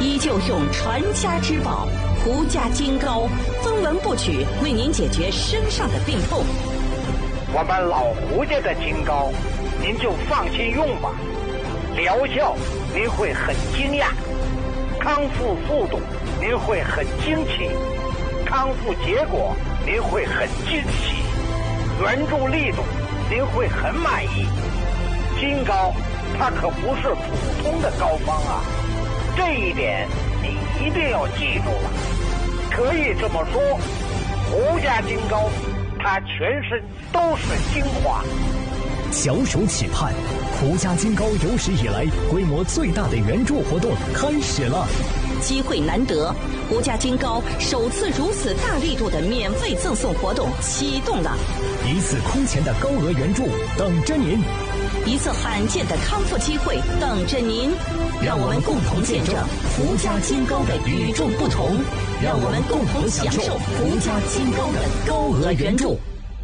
依旧用传家之宝胡家金膏分文不取为您解决身上的病痛。 我们老胡家的金膏，您就放心用吧，疗效您会很惊讶，康复速度您会很惊奇，康复结果您会很惊喜，援助力度您会很满意。金膏它可不是普通的膏方啊，这一点你一定要记住了。可以这么说，胡家金膏它全身都是精华。 小暑企盼，胡家金膏有史以来规模最大的援助活动开始了。 机会难得，胡家金膏首次如此大力度的免费赠送活动启动了， 一次空前的高额援助等着您， 一次罕见的康复机会等着您。让我们共同见证胡家金膏的与众不同，让我们共同享受胡家金膏的高额援助。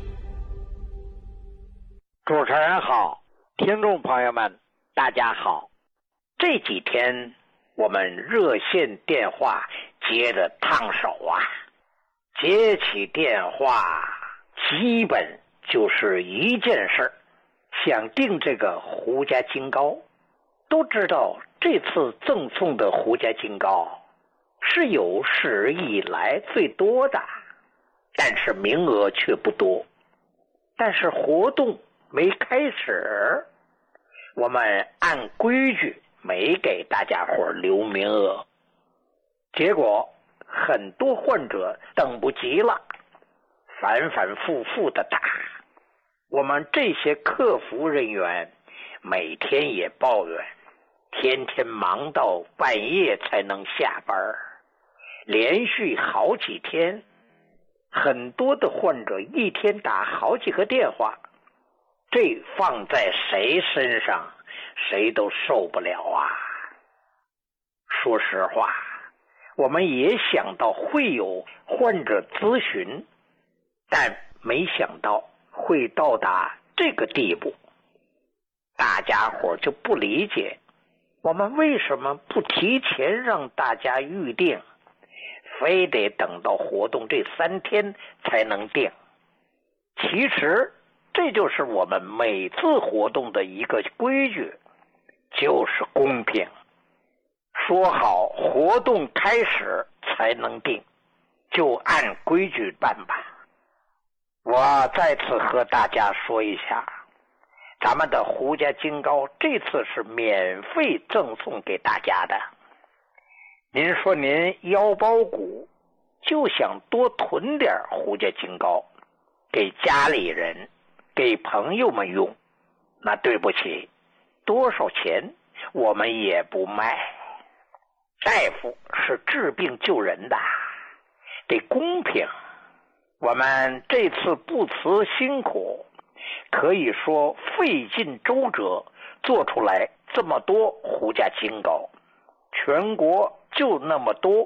主持人好，听众朋友们大家好。这几天我们热线电话接得烫手啊，接起电话基本就是一件事，想订这个胡家金膏。都知道这次赠送的胡家金膏是有史以来最多的，但是名额却不多。但是活动没开始，我们按规矩没给大家伙留名额，结果很多患者等不及了，反反复复的打。我们这些客服人员每天也抱怨，天天忙到半夜才能下班，连续好几天，很多的患者一天打好几个电话，这放在谁身上谁都受不了啊。说实话，我们也想到会有患者咨询，但没想到会到达这个地步。大家伙就不理解，我们为什么不提前让大家预定，非得等到活动这3天才能定。其实这就是我们每次活动的一个规矩，就是公平。说好活动开始才能定，就按规矩办吧。我再次和大家说一下，咱们的胡家金膏这次是免费赠送给大家的。您说您腰包鼓就想多囤点胡家金膏给家里人给朋友们用，那对不起，多少钱我们也不卖。大夫是治病救人的，得公平。我们这次不辞辛苦，可以说费尽周折做出来这么多胡家金膏，全国就那么多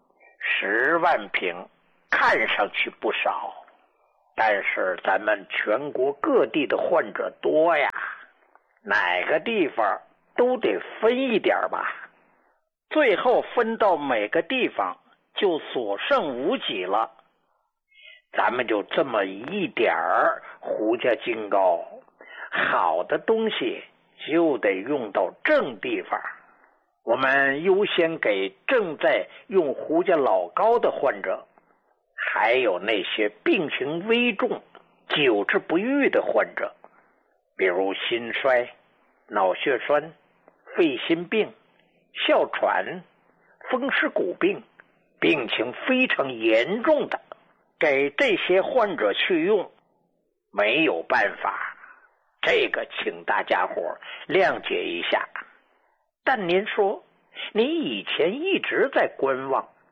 ，10万瓶，看上去不少，但是咱们全国各地的患者多呀，哪个地方都得分一点吧，最后分到每个地方就所剩无几了。咱们就这么一点儿胡家金膏，好的东西就得用到正地方。我们优先给正在用胡家老膏的患者，还有那些病情危重久治不愈的患者，比如心衰、脑血栓、肺心病、哮喘、风湿骨病，病情非常严重的，给这些患者去用，没有办法，这个请大家伙谅解一下。但您说，您以前一直在观望，